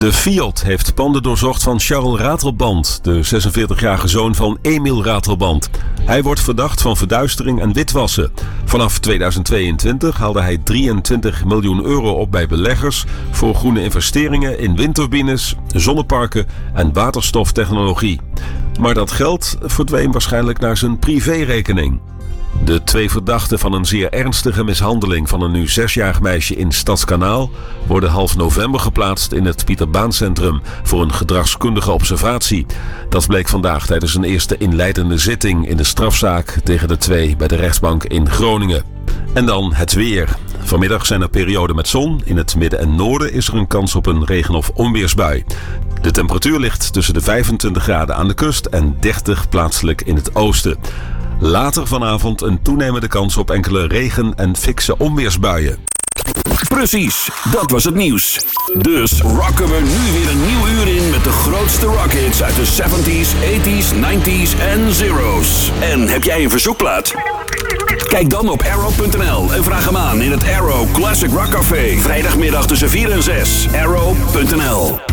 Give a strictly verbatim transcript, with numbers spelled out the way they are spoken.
De Fiat heeft panden doorzocht van Charles Ratelband, de zesenveertigjarige zoon van Emiel Ratelband. Hij wordt verdacht van verduistering en witwassen. Vanaf tweeduizend tweeëntwintig haalde hij drieëntwintig miljoen euro op bij beleggers voor groene investeringen in windturbines, zonneparken en waterstoftechnologie. Maar dat geld verdween waarschijnlijk naar zijn privérekening. De twee verdachten van een zeer ernstige mishandeling van een nu zesjarig meisje in Stadskanaal worden half november geplaatst in het Pieterbaancentrum voor een gedragskundige observatie. Dat bleek vandaag tijdens een eerste inleidende zitting in de strafzaak tegen de twee bij de rechtbank in Groningen. En dan het weer. Vanmiddag zijn er perioden met zon. In het midden en noorden is er een kans op een regen- of onweersbui. De temperatuur ligt tussen de vijfentwintig graden aan de kust en dertig plaatselijk in het oosten. Later vanavond een toenemende kans op enkele regen- en fikse onweersbuien. Precies, dat was het nieuws. Dus rocken we nu weer een nieuw uur in met de grootste rockhits uit de zeventies, tachtiger, negentiger en zero's. En heb jij een verzoekplaat? Kijk dan op arrow punt n l en vraag hem aan in het Arrow Classic Rock Café. Vrijdagmiddag tussen vier en zes. arrow punt n l